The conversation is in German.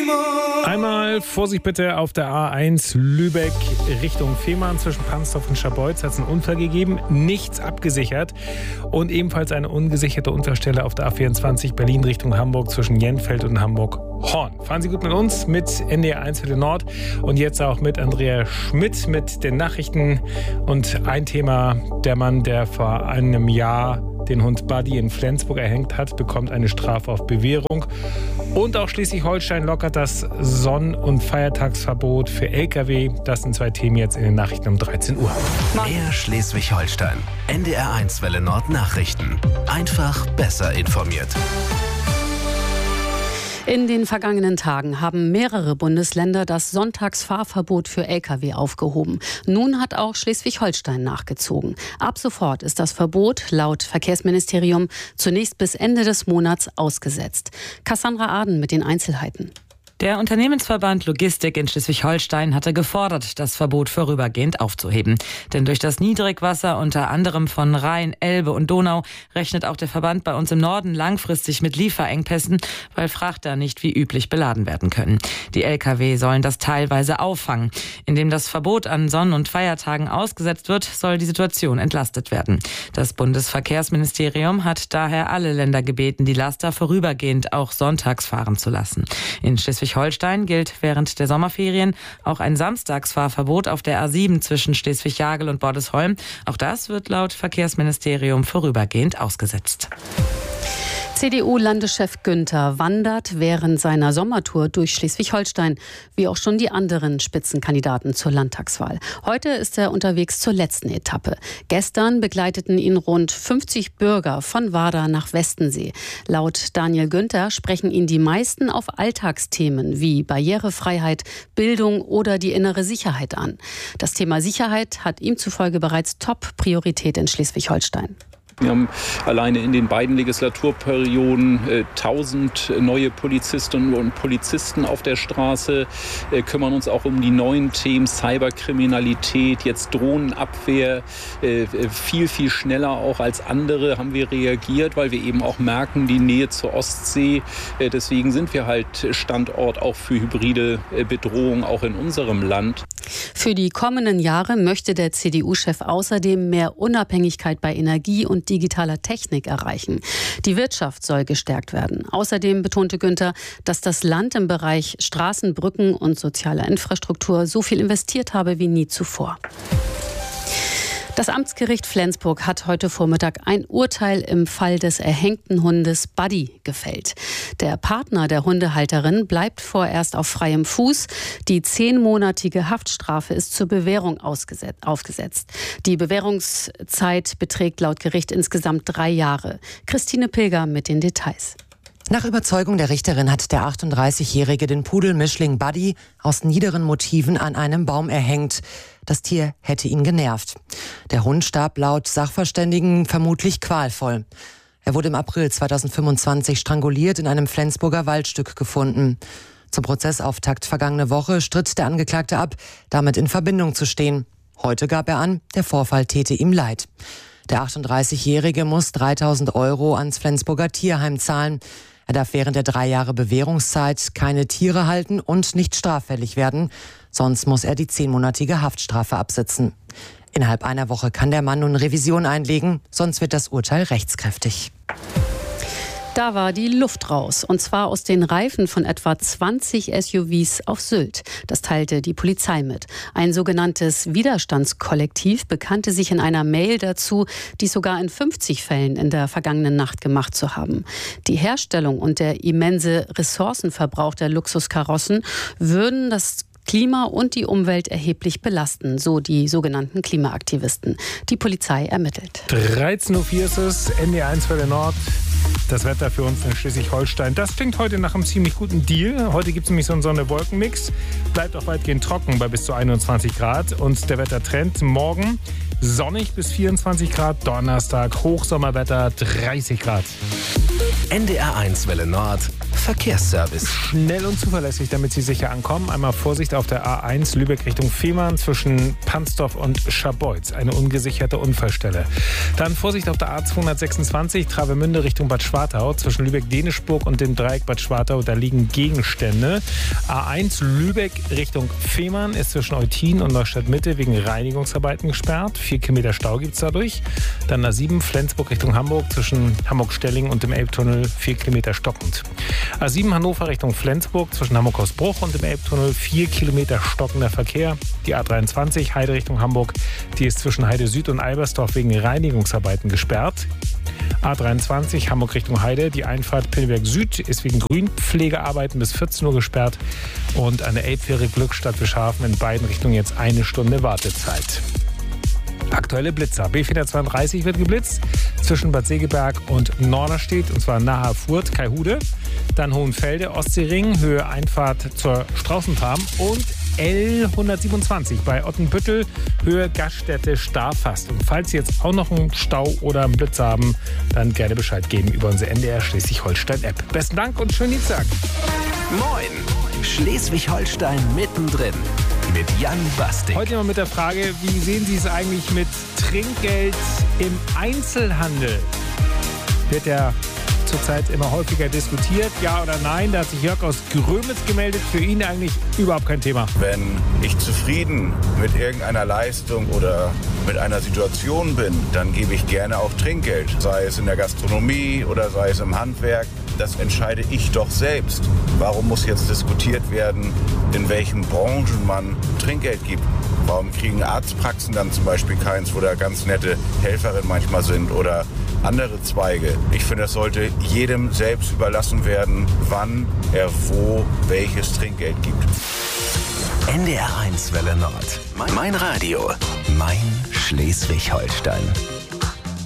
Einmal Vorsicht bitte auf der A1 Lübeck Richtung Fehmarn zwischen Pansdorf und Scharbeutz hat es einen Unfall gegeben, nichts abgesichert und ebenfalls eine ungesicherte Unfallstelle auf der A24 Berlin Richtung Hamburg zwischen Jenfeld und Hamburg-Horn. Fahren Sie gut mit uns, mit NDR1 Welle Nord und jetzt auch mit Andrea Schmidt mit den Nachrichten und ein Thema, der Mann, der vor einem Jahr den Hund Buddy in Flensburg erhängt hat, bekommt eine Strafe auf Bewährung. Und auch Schleswig-Holstein lockert das Sonn- und Feiertagsverbot für Lkw. Das sind zwei Themen jetzt in den Nachrichten um 13 Uhr. Mehr Schleswig-Holstein. NDR1 Welle Nord Nachrichten. Einfach besser informiert. In den vergangenen Tagen haben mehrere Bundesländer das Sonntagsfahrverbot für Lkw aufgehoben. Nun hat auch Schleswig-Holstein nachgezogen. Ab sofort ist das Verbot laut Verkehrsministerium zunächst bis Ende des Monats ausgesetzt. Cassandra Aden mit den Einzelheiten. Der Unternehmensverband Logistik in Schleswig-Holstein hatte gefordert, das Verbot vorübergehend aufzuheben. Denn durch das Niedrigwasser unter anderem von Rhein, Elbe und Donau rechnet auch der Verband bei uns im Norden langfristig mit Lieferengpässen, weil Frachter nicht wie üblich beladen werden können. Die Lkw sollen das teilweise auffangen. Indem das Verbot an Sonn- und Feiertagen ausgesetzt wird, soll die Situation entlastet werden. Das Bundesverkehrsministerium hat daher alle Länder gebeten, die Laster vorübergehend auch sonntags fahren zu lassen. In Schleswig-Holstein gilt während der Sommerferien auch ein Samstagsfahrverbot auf der A7 zwischen Schleswig-Jagel und Bordesholm. Auch das wird laut Verkehrsministerium vorübergehend ausgesetzt. CDU-Landeschef Günther wandert während seiner Sommertour durch Schleswig-Holstein, wie auch schon die anderen Spitzenkandidaten zur Landtagswahl. Heute ist er unterwegs zur letzten Etappe. Gestern begleiteten ihn rund 50 Bürger von Warda nach Westensee. Laut Daniel Günther sprechen ihn die meisten auf Alltagsthemen wie Barrierefreiheit, Bildung oder die innere Sicherheit an. Das Thema Sicherheit hat ihm zufolge bereits Top-Priorität in Schleswig-Holstein. Wir haben alleine in den beiden Legislaturperioden 1000 neue Polizistinnen und Polizisten auf der Straße, kümmern uns auch um die neuen Themen Cyberkriminalität, jetzt Drohnenabwehr. Viel, viel schneller auch als andere haben wir reagiert, weil wir eben auch merken, die Nähe zur Ostsee. Deswegen sind wir halt Standort auch für hybride Bedrohung auch in unserem Land. Für die kommenden Jahre möchte der CDU-Chef außerdem mehr Unabhängigkeit bei Energie und digitaler Technik erreichen. Die Wirtschaft soll gestärkt werden. Außerdem betonte Günther, dass das Land im Bereich Straßen, Brücken und sozialer Infrastruktur so viel investiert habe wie nie zuvor. Das Amtsgericht Flensburg hat heute Vormittag ein Urteil im Fall des erhängten Hundes Buddy gefällt. Der Partner der Hundehalterin bleibt vorerst auf freiem Fuß. Die 10-monatige Haftstrafe ist zur Bewährung aufgesetzt. Die Bewährungszeit beträgt laut Gericht insgesamt 3 Jahre. Christine Pilger mit den Details. Nach Überzeugung der Richterin hat der 38-Jährige den Pudelmischling Buddy aus niederen Motiven an einem Baum erhängt. Das Tier hätte ihn genervt. Der Hund starb laut Sachverständigen vermutlich qualvoll. Er wurde im April 2025 stranguliert in einem Flensburger Waldstück gefunden. Zum Prozessauftakt vergangene Woche stritt der Angeklagte ab, damit in Verbindung zu stehen. Heute gab er an, der Vorfall täte ihm leid. Der 38-Jährige muss 3.000 € ans Flensburger Tierheim zahlen. Er darf während der 3 Jahre Bewährungszeit keine Tiere halten und nicht straffällig werden. Sonst muss er die 10-monatige Haftstrafe absitzen. Innerhalb einer Woche kann der Mann nun Revision einlegen, sonst wird das Urteil rechtskräftig. Da war die Luft raus, und zwar aus den Reifen von etwa 20 SUVs auf Sylt. Das teilte die Polizei mit. Ein sogenanntes Widerstandskollektiv bekannte sich in einer Mail dazu, dies sogar in 50 Fällen in der vergangenen Nacht gemacht zu haben. Die Herstellung und der immense Ressourcenverbrauch der Luxuskarossen würden das Klima und die Umwelt erheblich belasten, so die sogenannten Klimaaktivisten. Die Polizei ermittelt. 13.04 Uhr ist es, NDR1 Welle Nord. Das Wetter für uns in Schleswig-Holstein, das klingt heute nach einem ziemlich guten Deal. Heute gibt es nämlich so einen Sonne-Wolken-Mix. Bleibt auch weitgehend trocken bei bis zu 21 Grad. Und der Wettertrend morgen sonnig bis 24 Grad. Donnerstag Hochsommerwetter 30 Grad. NDR1 Welle Nord Verkehrsservice. Schnell und zuverlässig, damit Sie sicher ankommen. Einmal Vorsicht auf der A1 Lübeck Richtung Fehmarn zwischen Pansdorf und Scharbeutz. Eine ungesicherte Unfallstelle. Dann Vorsicht auf der A226 Travemünde Richtung Bad Schwartau. Zwischen Lübeck-Denischburg und dem Dreieck Bad Schwartau. Da liegen Gegenstände. A1 Lübeck Richtung Fehmarn ist zwischen Eutin und Neustadt Mitte wegen Reinigungsarbeiten gesperrt. 4 Kilometer Stau gibt es dadurch. Dann A7 Flensburg Richtung Hamburg zwischen Hamburg-Stelling und dem Elbtunnel 4 Kilometer stockend. A7 Hannover Richtung Flensburg zwischen Hamburg-Hausbruch und dem Elbtunnel 4 Kilometer stockender Verkehr. Die A23 Heide Richtung Hamburg, die ist zwischen Heide Süd und Albersdorf wegen Reinigungsarbeiten gesperrt. A23 Hamburg Richtung Heide, die Einfahrt Pinneberg Süd ist wegen Grünpflegearbeiten bis 14 Uhr gesperrt. Und an der Elbfähre Glückstadt Bischhafen in beiden Richtungen jetzt 1 Stunde Wartezeit. Aktuelle Blitzer. B432 wird geblitzt zwischen Bad Segeberg und Norderstedt, und zwar nahe Furth, Kaihude. Dann Hohenfelde, Ostseering, Höhe Einfahrt zur Straußenfarm und L127 bei Ottenbüttel, Höhe Gaststätte Starfast. Und falls Sie jetzt auch noch einen Stau oder einen Blitz haben, dann gerne Bescheid geben über unsere NDR Schleswig-Holstein-App. Besten Dank und schönen Dienstag. Moin! Schleswig-Holstein mittendrin mit Jan Bastik. Heute mal mit der Frage, wie sehen Sie es eigentlich mit Trinkgeld im Einzelhandel? Wird ja zurzeit immer häufiger diskutiert, ja oder nein? Da hat sich Jörg aus Grömitz gemeldet. Für ihn eigentlich überhaupt kein Thema. Wenn ich zufrieden mit irgendeiner Leistung oder mit einer Situation bin, dann gebe ich gerne auch Trinkgeld. Sei es in der Gastronomie oder sei es im Handwerk. Das entscheide ich doch selbst. Warum muss jetzt diskutiert werden, in welchen Branchen man Trinkgeld gibt? Warum kriegen Arztpraxen dann zum Beispiel keins, wo da ganz nette Helferinnen manchmal sind oder andere Zweige? Ich finde, es sollte jedem selbst überlassen werden, wann er wo welches Trinkgeld gibt. NDR1 Welle Nord. Mein Radio. Mein Schleswig-Holstein.